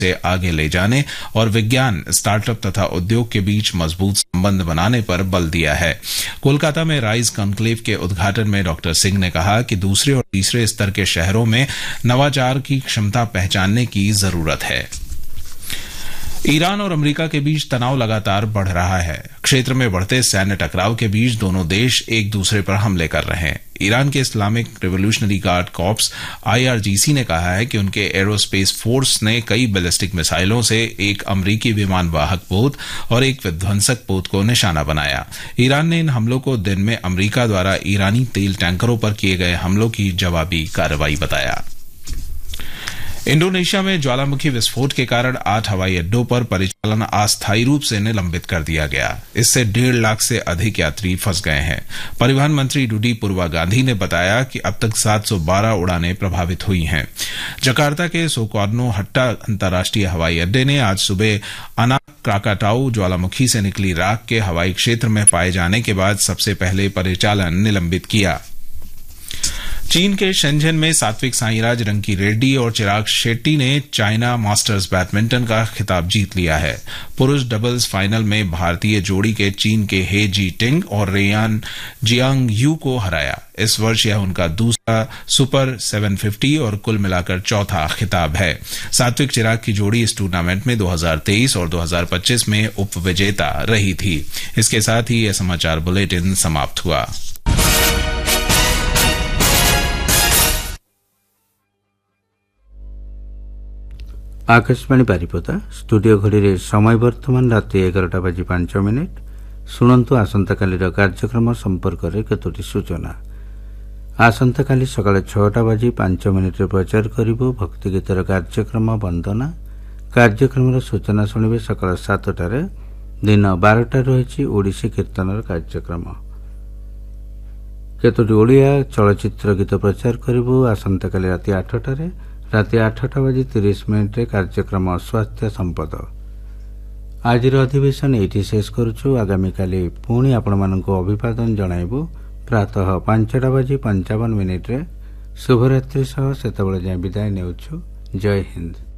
से आगे ले जाने और विज्ञान, स्टार्टअप तथा उद्योग के बीच मजबूत संबंध बनाने पर बल दिया है। कोलकाता में राइज कॉन्क्लेव के उद्घाटन में डॉ सिंह ने कहा कि दूसरे और तीसरे स्तर के शहरों में नवाचार की क्षमता पहचानने की जरूरत है। ईरान और अमेरिका के बीच तनाव लगातार बढ़ रहा है। क्षेत्र में बढ़ते सैन्य टकराव के बीच दोनों देश एक दूसरे पर हमले कर रहे हैं। ईरान के Islamic revolutionary guard corps IRGC ने कहा है कि उनके एरोस्पेस फोर्स ने कई बैलिस्टिक मिसाइलों से एक अमरीकी विमान वाहक पोत और एक विध्वंसक पोत को निशाना बनाया। ईरान ने इन हमलों को दिन में अमरीका द्वारा ईरानी तेल टैंकरों पर किए गए हमलों की जवाबी कार्रवाई बताया। इंडोनेशिया में ज्वालामुखी विस्फोट के कारण 8 हवाई अड्डों पर परिचालन अस्थायी रूप से निलंबित कर दिया गया। इससे 1.5 लाख से अधिक यात्री फंस गए हैं। परिवहन मंत्री डूडी पूर्वा गांधी ने बताया कि अब तक 712 उड़ानें प्रभावित हुई हैं। जकार्ता के सोकार्नो हट्टा अंतर्राष्ट्रीय हवाई अड्डे ने आज सुबह अनाक क्राकाटाऊ ज्वालामुखी से निकली राख के हवाई क्षेत्र में पाए जाने के बाद सबसे पहले परिचालन निलंबित किया। चीन के शेंझेन में सात्विक साईराज, रंकी रेड्डी और चिराग शेट्टी ने चाइना मास्टर्स बैडमिंटन का खिताब जीत लिया है। पुरुष डबल्स फाइनल में भारतीय जोड़ी के चीन के हे जी टिंग और रेयान जियांग यू को हराया। इस वर्ष यह उनका दूसरा सुपर 750 और कुल मिलाकर चौथा खिताब है। सात्विक चिराग की जोड़ी इस टूर्नामेंट में 2023 और 2025 में उप विजेता रही थी। इसके साथ ही यह समाचार बुलेटिन समाप्त हुआ। आकाशवाणी बारिपदा स्टूडियो घड़ी समय वर्तमान राति 11:05। शुणु आसंता कालीर कार्यक्रम संपर्क में केतोटी सूचना। आसंता काली सकाळ 6:05 प्रचार करिबो भक्ति गीतर कार्यक्रम वंदना। कार्यक्रम सूचना शुणिबे सकाळ 7टारे। दिन 12टार रही ओडिसी कीर्तन कार्यक्रम। केतोटी ओडिया चलचित्र गीत प्रचार करिबो आसंता काली राति 8टारे। राति 8:30 कार्यक्रम स्वास्थ्य संपद। आज अधिवेशन ये शेष करुछु। आगामी काली पुणी आपण मानक अभिवादन जणाइबु प्रातः 5:55 शुभरात्रि सह सेतबेले जाए विदाय नेउछु। जय हिंद।